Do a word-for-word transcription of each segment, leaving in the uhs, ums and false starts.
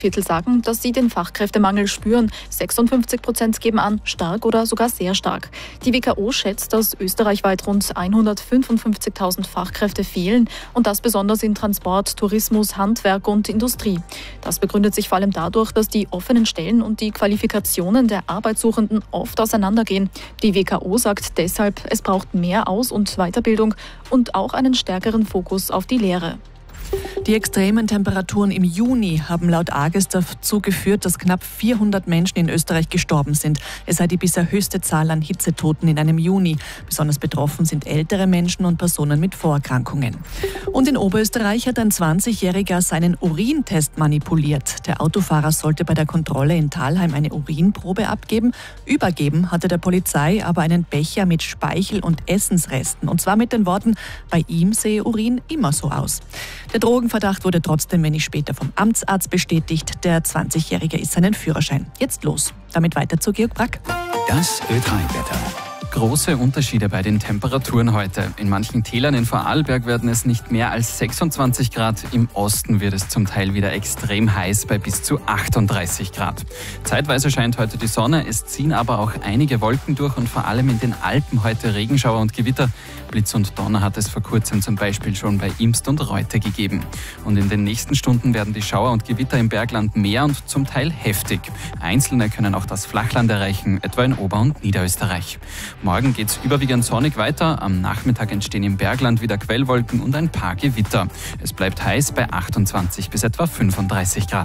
Viertel sagen, dass sie den Fachkräftemangel spüren. sechsundfünfzig Prozent geben an, stark oder sogar sehr stark. Die W K O schätzt, dass österreichweit rund hundertfünfundfünfzigtausend Fachkräfte fehlen und das besonders in Transport, Tourismus, Handwerk und Industrie. Das begründet sich vor allem dadurch, dass die offenen Stellen und die Qualifikationen der Arbeitssuchenden oft auseinandergehen. Die W K O sagt deshalb, es braucht mehr Aus- und Weiterbildung und auch einen stärkeren Fokus auf die Lehre. Die extremen Temperaturen im Juni haben laut AGES dazu geführt, dass knapp vierhundert Menschen in Österreich gestorben sind. Es sei die bisher höchste Zahl an Hitzetoten in einem Juni. Besonders betroffen sind ältere Menschen und Personen mit Vorerkrankungen. Und in Oberösterreich hat ein zwanzigjähriger seinen Urintest manipuliert. Der Autofahrer sollte bei der Kontrolle in Thalheim eine Urinprobe abgeben. Übergeben hatte der Polizei aber einen Becher mit Speichel- und Essensresten. Und zwar mit den Worten, bei ihm sehe Urin immer so aus. Der Drogenverdacht wurde trotzdem wenig später vom Amtsarzt bestätigt. Der zwanzigjährige ist seinen Führerschein jetzt los. Damit weiter zu Georg Brack. Das Ö drei Wetter. Große Unterschiede bei den Temperaturen heute. In manchen Tälern in Vorarlberg werden es nicht mehr als sechsundzwanzig Grad. Im Osten wird es zum Teil wieder extrem heiß bei bis zu achtunddreißig Grad. Zeitweise scheint heute die Sonne, es ziehen aber auch einige Wolken durch und vor allem in den Alpen heute Regenschauer und Gewitter. Blitz und Donner hat es vor kurzem zum Beispiel schon bei Imst und Reutte gegeben. Und in den nächsten Stunden werden die Schauer und Gewitter im Bergland mehr und zum Teil heftig. Einzelne können auch das Flachland erreichen, etwa in Ober- und Niederösterreich. Morgen geht es überwiegend sonnig weiter. Am Nachmittag entstehen im Bergland wieder Quellwolken und ein paar Gewitter. Es bleibt heiß bei achtundzwanzig bis etwa fünfunddreißig Grad.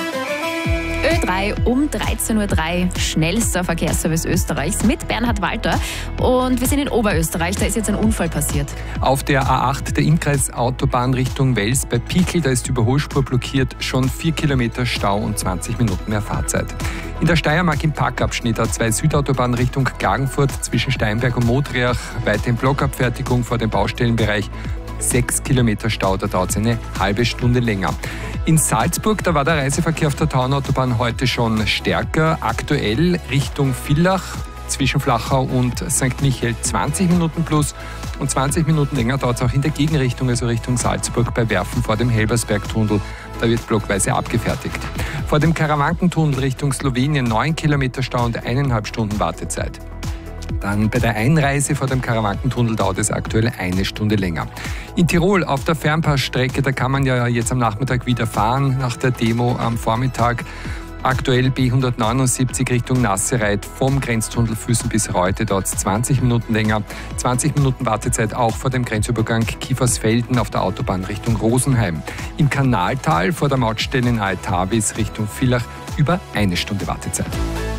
Ö drei um dreizehn Uhr drei, schnellster Verkehrsservice Österreichs mit Bernhard Walter. Und wir sind in Oberösterreich, da ist jetzt ein Unfall passiert. Auf der A acht, der Innkreisautobahn Richtung Wels bei Piekl, da ist die Überholspur blockiert, schon vier Kilometer Stau und zwanzig Minuten mehr Fahrzeit. In der Steiermark im Parkabschnitt A zwei Südautobahn Richtung Klagenfurt zwischen Steinberg und Modriach, weiterhin Blockabfertigung vor dem Baustellenbereich. Sechs Kilometer Stau, da dauert es eine halbe Stunde länger. In Salzburg, da war der Reiseverkehr auf der Taunautobahn heute schon stärker. Aktuell Richtung Villach zwischen Flachau und Sankt Michael zwanzig Minuten plus und zwanzig Minuten länger dauert es auch in der Gegenrichtung, also Richtung Salzburg bei Werfen vor dem Helbersbergtunnel. Da wird blockweise abgefertigt. Vor dem Karawankentunnel Richtung Slowenien neun Kilometer Stau und eineinhalb Stunden Wartezeit. Dann bei der Einreise vor dem Karawankentunnel dauert es aktuell eine Stunde länger. In Tirol auf der Fernpassstrecke, da kann man ja jetzt am Nachmittag wieder fahren, nach der Demo am Vormittag. Aktuell B hundertneunundsiebzig Richtung Nassereit vom Grenztunnel Füssen bis Reutte, dauert es zwanzig Minuten länger. zwanzig Minuten Wartezeit auch vor dem Grenzübergang Kiefersfelden auf der Autobahn Richtung Rosenheim. Im Kanaltal vor der Mautstelle in Altavis Richtung Villach über eine Stunde Wartezeit.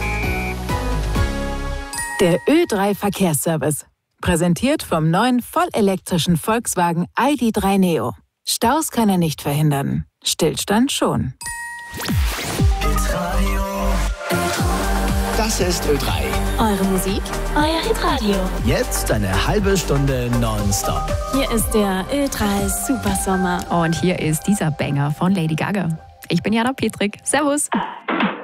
Der Ö drei Verkehrsservice. Präsentiert vom neuen vollelektrischen Volkswagen I D drei Neo. Staus kann er nicht verhindern. Stillstand schon. Das ist Ö drei. Eure Musik, euer Hitradio. Jetzt eine halbe Stunde nonstop. Hier ist der Ö drei Supersommer. Und hier ist dieser Banger von Lady Gaga. Ich bin Jana Petrik. Servus.